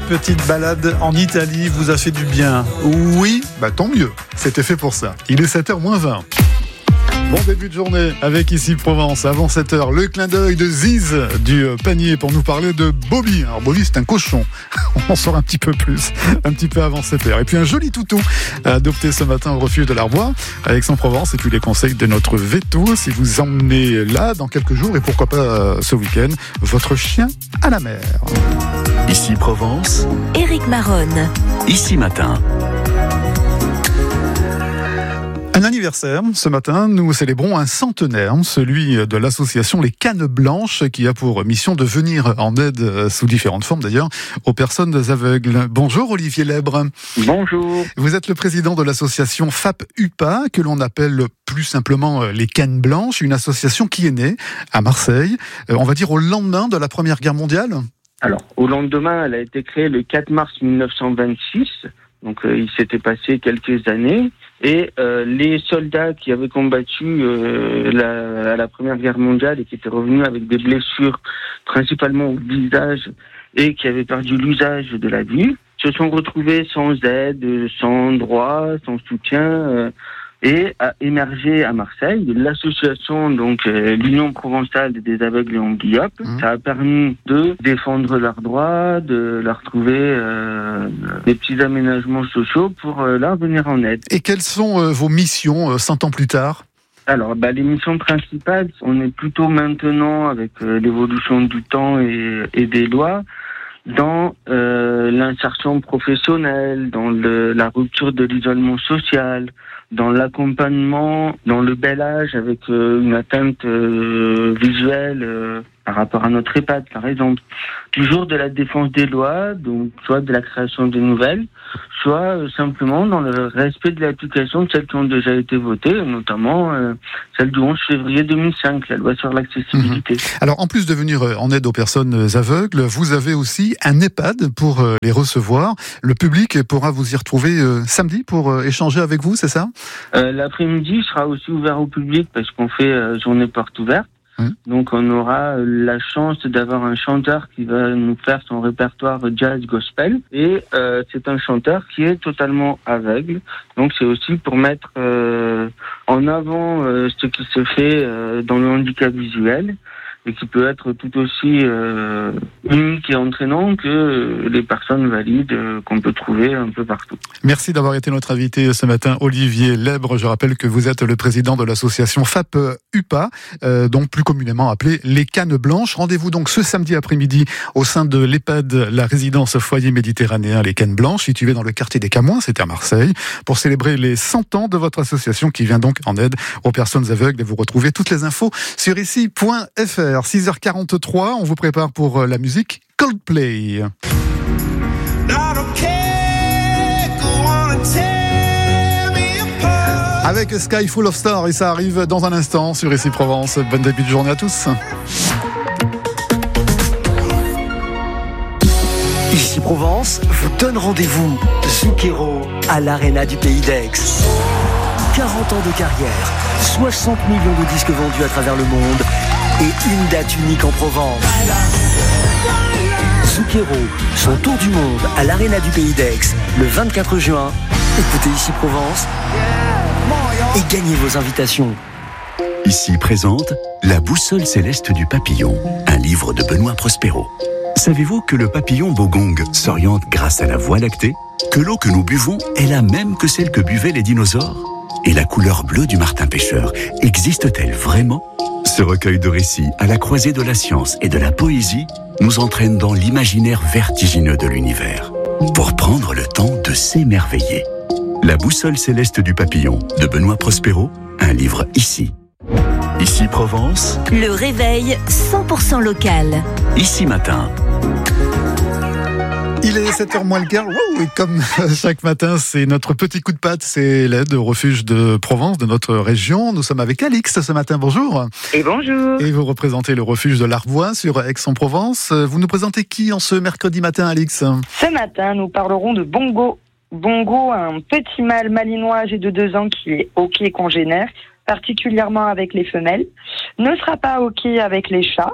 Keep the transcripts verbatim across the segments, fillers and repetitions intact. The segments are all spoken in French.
petite balade en Italie vous a fait du bien? Oui, bah tant mieux, c'était fait pour ça. Il est sept heures moins vingt. Bon début de journée avec Ici Provence. Avant sept heures, le clin d'œil de Ziz du panier pour nous parler de Bobby. Alors Bobby, c'est un cochon. On en saura un petit peu plus, un petit peu avant sept heures. Et puis un joli toutou adopté ce matin au refuge de l'Arbois, à Aix-en-Provence. Et puis les conseils de notre veto si vous emmenez là dans quelques jours et pourquoi pas ce week-end, votre chien à la mer. Ici Provence, Éric Maronne. Ici Matin. Un anniversaire, ce matin, nous célébrons un centenaire, celui de l'association Les Cannes Blanches, qui a pour mission de venir en aide, sous différentes formes d'ailleurs, aux personnes aveugles. Bonjour Olivier Lèbre. Bonjour. Vous êtes le président de l'association F A P U P A, que l'on appelle plus simplement Les Cannes Blanches, une association qui est née à Marseille, on va dire au lendemain de la Première Guerre mondiale. Alors, au lendemain, elle a été créée le quatre mars mille neuf cent vingt-six, donc euh, il s'était passé quelques années. Et euh, les soldats qui avaient combattu euh, la, à la Première Guerre mondiale et qui étaient revenus avec des blessures principalement au visage et qui avaient perdu l'usage de la vue, se sont retrouvés sans aide, sans droit, sans soutien euh, et a émergé à Marseille l'association, donc euh, l'Union provençale des aveugles et amblyopes. Mmh. Ça a permis de défendre leurs droits, de leur trouver euh, des petits aménagements sociaux pour euh, leur venir en aide. Et quelles sont euh, vos missions euh, cent ans plus tard ? Alors, bah, les missions principales, on est plutôt maintenant avec euh, l'évolution du temps et, et des lois, dans euh, l'insertion professionnelle, dans le, la rupture de l'isolement social, dans l'accompagnement, dans le bel âge avec euh, une atteinte euh, visuelle euh, par rapport à notre EHPAD, par exemple. Toujours de la défense des lois, donc soit de la création de nouvelles, soit euh, simplement dans le respect de l'application de celles qui ont déjà été votées, notamment euh, celle du onze février deux mille cinq, la loi sur l'accessibilité. Mmh. Alors, en plus de venir en aide aux personnes aveugles, vous avez aussi un EHPAD pour les recevoir. Le public pourra vous y retrouver euh, samedi pour euh, échanger avec vous, c'est ça ? euh, L'après-midi sera aussi ouvert au public parce qu'on fait euh, journée porte ouverte. Donc on aura la chance d'avoir un chanteur qui va nous faire son répertoire jazz gospel et euh, c'est un chanteur qui est totalement aveugle. Donc c'est aussi pour mettre euh, en avant euh, ce qui se fait euh, dans le handicap visuel et qui peut être tout aussi euh, unique et entraînant que euh, les personnes valides euh, qu'on peut trouver un peu partout. Merci d'avoir été notre invité ce matin, Olivier Lèbre. Je rappelle que vous êtes le président de l'association F A P U P A, euh, donc plus communément appelée Les Cannes Blanches. Rendez-vous donc ce samedi après-midi au sein de l'EHPAD, la résidence foyer méditerranéen Les Cannes Blanches, située dans le quartier des Camoins, c'était à Marseille, pour célébrer les cent ans de votre association qui vient donc en aide aux personnes aveugles. Et vous retrouvez toutes les infos sur ici point f r. six heures quarante-trois, on vous prépare pour la musique Coldplay. Avec Sky Full of Stars, et ça arrive dans un instant sur Ici Provence. Bon début de journée à tous. Ici Provence vous donne rendez-vous Zucchero à l'Arena du Pays d'Aix. quarante ans de carrière, soixante millions de disques vendus à travers le monde et une date unique en Provence. Zucchero, son tour du monde à l'Arena du Pays d'Aix, le vingt-quatre juin. Écoutez Ici Provence et gagnez vos invitations. Ici présente La boussole céleste du papillon, un livre de Benoît Prospero. Savez-vous que le papillon bogong s'oriente grâce à la Voie lactée ? Que l'eau que nous buvons est la même que celle que buvaient les dinosaures ? Et la couleur bleue du martin pêcheur existe-t-elle vraiment ? Ce recueil de récits à la croisée de la science et de la poésie nous entraîne dans l'imaginaire vertigineux de l'univers pour prendre le temps de s'émerveiller. La boussole céleste du papillon de Benoît Prospero, un livre ici. Ici Provence. Le réveil cent pour cent local. Ici Matin. Il est sept heures moins le quart, et comme chaque matin, c'est notre petit coup de patte, c'est l'aide au refuge de Provence, de notre région. Nous sommes avec Alix ce matin, bonjour. Et bonjour. Et vous représentez le refuge de l'Arbois sur Aix-en-Provence. Vous nous présentez qui en ce mercredi matin, Alix ? Ce matin, nous parlerons de Bongo. Bongo, un petit mâle malinois âgé de deux ans qui est OK congénère, particulièrement avec les femelles, ne sera pas OK avec les chats.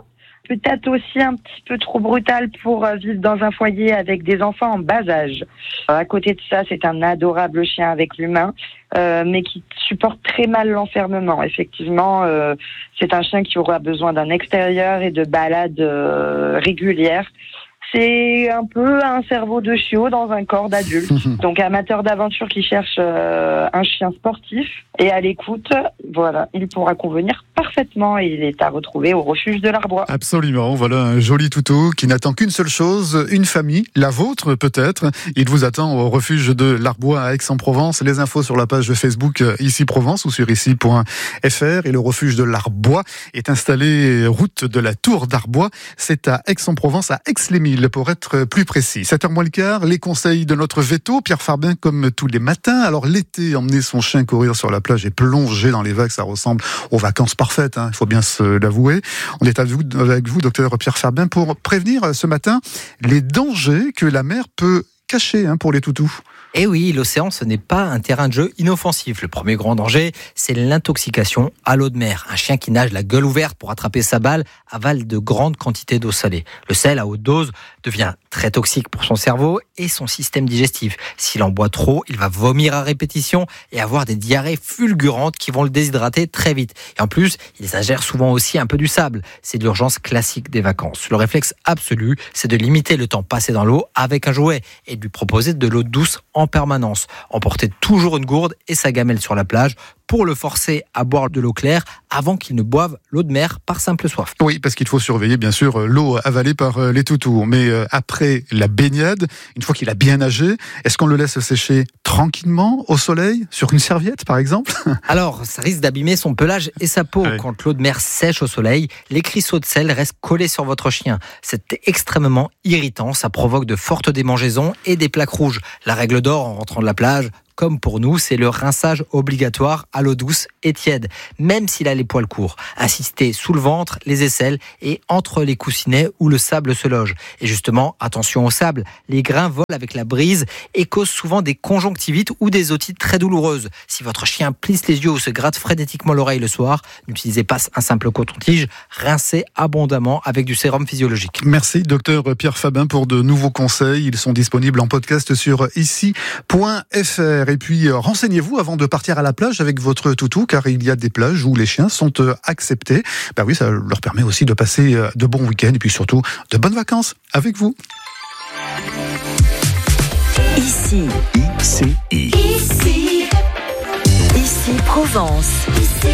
peut-être aussi un petit peu trop brutal pour vivre dans un foyer avec des enfants en bas âge. À côté de ça, c'est un adorable chien avec l'humain, euh, mais qui supporte très mal l'enfermement. Effectivement, euh, c'est un chien qui aura besoin d'un extérieur et de balades euh, régulières. C'est un peu un cerveau de chiot dans un corps d'adulte. Donc, amateur d'aventure qui cherche euh, un chien sportif et à l'écoute, voilà, il pourra convenir parfaitement et il est à retrouver au refuge de l'Arbois. Absolument, voilà un joli toutou qui n'attend qu'une seule chose, une famille, la vôtre peut-être. Il vous attend au refuge de l'Arbois à Aix-en-Provence. Les infos sur la page Facebook Ici Provence ou sur ici point f r. Et le refuge de l'Arbois est installé route de la Tour d'Arbois. C'est à Aix-en-Provence, à Aix-les-Milles pour être plus précis. sept heures moins le quart, les conseils de notre veto, Pierre Farbin comme tous les matins. Alors l'été, emmener son chien courir sur la plage et plonger dans les vagues, ça ressemble aux vacances parfaites, hein, il faut bien se l'avouer. On est avec vous, avec vous, docteur Pierre Farbin, pour prévenir ce matin les dangers que la mer peut cacher hein, pour les toutous. Et oui, l'océan, ce n'est pas un terrain de jeu inoffensif. Le premier grand danger, c'est l'intoxication à l'eau de mer. Un chien qui nage la gueule ouverte pour attraper sa balle avale de grandes quantités d'eau salée. Le sel à haute dose devient très toxique pour son cerveau et son système digestif. S'il en boit trop, il va vomir à répétition et avoir des diarrhées fulgurantes qui vont le déshydrater très vite. Et en plus, il ingère souvent aussi un peu du sable. C'est l'urgence classique des vacances. Le réflexe absolu, c'est de limiter le temps passé dans l'eau avec un jouet et de lui proposer de l'eau douce en permanence. Emporter toujours une gourde et sa gamelle sur la plage pour le forcer à boire de l'eau claire avant qu'il ne boive l'eau de mer par simple soif. Oui, parce qu'il faut surveiller bien sûr l'eau avalée par les toutous. Mais après la baignade, une fois qu'il a bien nagé, est-ce qu'on le laisse sécher tranquillement au soleil, sur une serviette par exemple ? Alors, ça risque d'abîmer son pelage et sa peau. Ouais. Quand l'eau de mer sèche au soleil, les cristaux de sel restent collés sur votre chien. C'est extrêmement irritant, ça provoque de fortes démangeaisons et des plaques rouges. La règle d'or en rentrant de la plage, comme pour nous, c'est le rinçage obligatoire à l'eau douce et tiède, même s'il a les poils courts. Insister sous le ventre, les aisselles et entre les coussinets où le sable se loge. Et justement, attention au sable, les grains volent avec la brise et causent souvent des conjonctivites ou des otites très douloureuses. Si votre chien plisse les yeux ou se gratte frénétiquement l'oreille le soir, n'utilisez pas un simple coton-tige, rincez abondamment avec du sérum physiologique. Merci docteur Pierre Farbin pour de nouveaux conseils. Ils sont disponibles en podcast sur ici point f r. Et puis, euh, renseignez-vous avant de partir à la plage avec votre toutou, car il y a des plages où les chiens sont euh, acceptés. Ben oui, ça leur permet aussi de passer euh, de bons week-ends et puis surtout de bonnes vacances avec vous. Ici. I C I. Ici. Ici Provence. Ici.